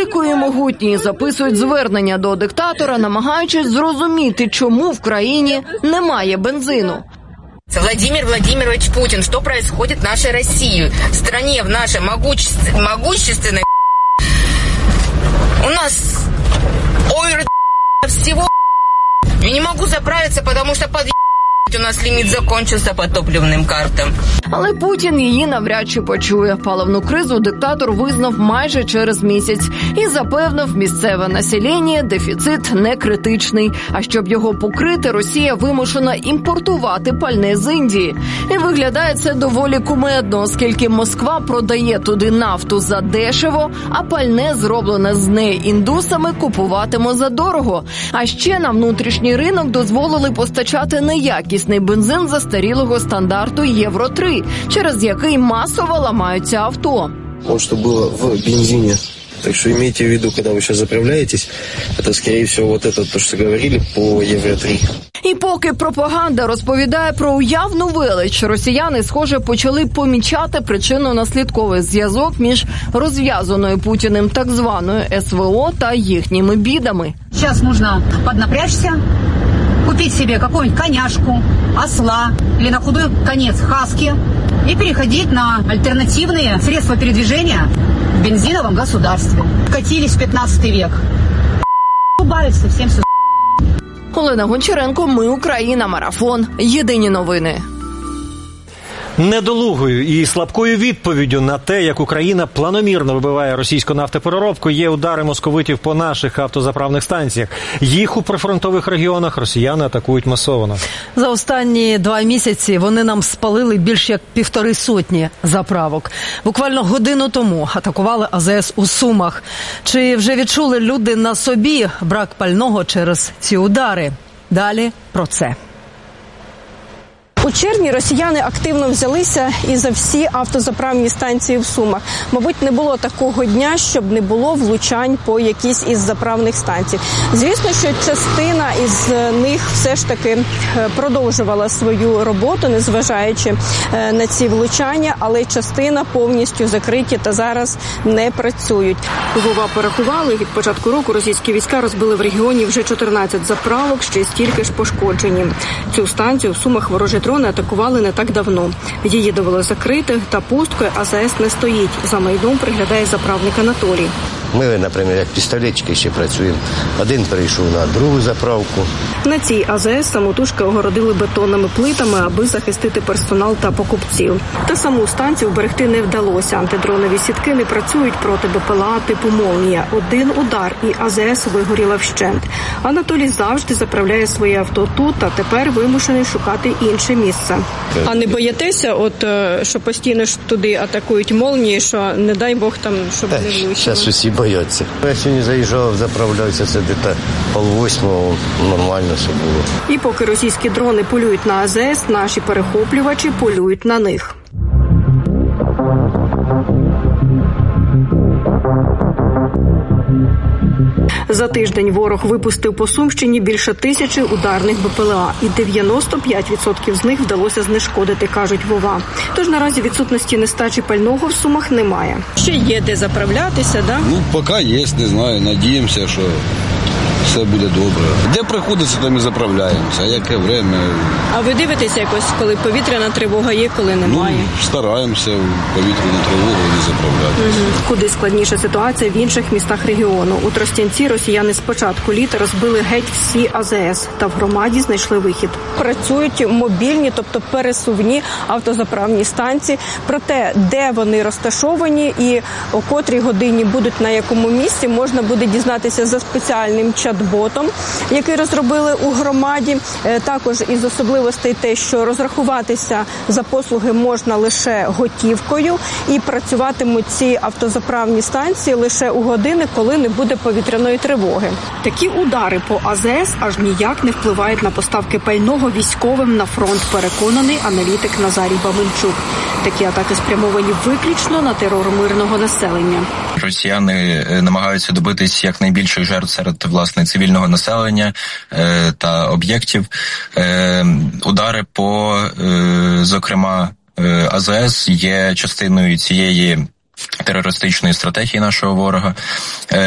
великої і могутньої записують звернення до диктатора, намагаючись зрозуміти, чому в країні немає бензину. Владимир Владимирович Путин, что происходит в нашей России? В стране, в нашей могущественной у нас всего. Я не могу заправиться, потому что у нас ліміт закінчився по топливним картам. Але Путін її навряд чи почує. Паливну кризу диктатор визнав майже через місяць і запевнив місцеве населення, дефіцит не критичний. А щоб його покрити, Росія вимушена імпортувати пальне з Індії. І виглядає це доволі кумедно, оскільки Москва продає туди нафту за дешево, а пальне, зроблене з неї індусами, купуватиме за дорого. А ще на внутрішній ринок дозволили постачати неякісний бензин застарілого стандарту Євро-3, через який масово ламаються авто. Вот что было в бензине. Так что имейте в виду, когда вы сейчас заправляетесь, это, скорее всего, вот это, то, что говорили, по Євро-3. І поки пропаганда розповідає про уявну велич, росіяни, схоже, почали помічати причинно-наслідковий зв'язок між розв'язаною Путіним так званою СВО та їхніми бідами. Зараз потрібно піднапрячься, купить себе какую-нибудь коняшку, осла или на худой конец хаски и переходить на альтернативные средства передвижения в бензиновом государстве. Катились в 15 век. Убавиться всем все. Олена Гончаренко, Ми Україна, Марафон. Єдині новини. Недолугою і слабкою відповіддю на те, як Україна планомірно вибиває російську нафтопереробку, є удари московитів по наших автозаправних станціях. Їх у прифронтових регіонах росіяни атакують масово. За останні 2 місяці вони нам спалили більш як 150 заправок. Буквально годину тому атакували АЗС у Сумах. Чи вже відчули люди на собі брак пального через ці удари? Далі про це. У червні росіяни активно взялися і за всі автозаправні станції в Сумах. Мабуть, не було такого дня, щоб не було влучань по якійсь із заправних станцій. Звісно, що частина із них все ж таки продовжувала свою роботу, незважаючи на ці влучання, але частина повністю закриті та зараз не працюють. Вова порахували, від початку року російські війська розбили в регіоні вже 14 заправок, ще стільки ж пошкоджені. Цю станцію в Сумах ворожі дрони атакували не так давно. Її довелося закрити, та пусткою АЗС не стоїть. За майном приглядає заправник Анатолій. Ми, наприклад, як пістолетчики ще працюємо. Один перейшов на другу заправку. На цій АЗС самотужки огородили бетонними плитами, аби захистити персонал та покупців. Та саму станцію вберегти не вдалося. Антидронові сітки не працюють проти БПЛА типу «Молнія». Один удар і АЗС вигоріла вщент. Анатолій завжди заправляє своє авто тут, а тепер вимушений шукати інше місце. А не боїтеся, що постійно ж туди атакують «Молнії», що не дай Бог там, щоб не влучило? Зараз усі бояться. Я сьогодні заїжджав, заправлявся, це десь 7:30, нормально все було. І поки російські дрони полюють на АЗС, наші перехоплювачі полюють на них. За тиждень ворог випустив по Сумщині більше 1000 ударних БПЛА, і 95% з них вдалося знешкодити, кажуть Вова. Тож наразі відсутності нестачі пального в Сумах немає. Ще є де заправлятися, да? Поки є, не знаю, надіємося, що все буде добре. Де приходиться, там і заправляємося, а яке время. А ви дивитеся якось, коли повітряна тривога є, коли немає? Стараємося в повітряну тривогу не заправлятися. Куди складніша ситуація в інших містах регіону. У Тростянці росіяни з початку літа розбили геть всі АЗС, та в громаді знайшли вихід. Працюють мобільні, тобто пересувні автозаправні станції. Про те, де вони розташовані і о котрій годині будуть на якому місці, можна буде дізнатися за спеціальним чат-ботом, який розробили у громаді. Також із особливостей те, що розрахуватися за послуги можна лише готівкою, і працюватимуть ці автозаправні станції лише у години, коли не буде повітряної тривоги. Такі удари по АЗС аж ніяк не впливають на поставки пального військовим на фронт, переконаний аналітик Назарій Баменчук. Такі атаки спрямовані виключно на терор мирного населення. Росіяни намагаються добитись якнайбільших жертв серед, власне, цивільного населення та об'єктів. Удари по, зокрема, АЗС є частиною цієї терористичної стратегії нашого ворога.